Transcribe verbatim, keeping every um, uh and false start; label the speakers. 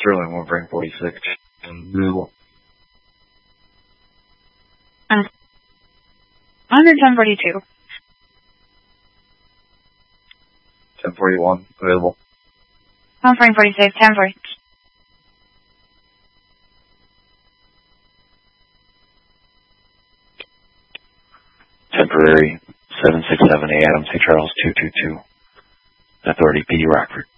Speaker 1: Sterling one frame forty-six. Available.
Speaker 2: Um, one hundred ten forty-two.
Speaker 1: ten forty-one. Available.
Speaker 2: one frame forty-six, ten forty.
Speaker 3: Temporary seven six seven A Adams, St. Charles two two two. Authority P D Rockford.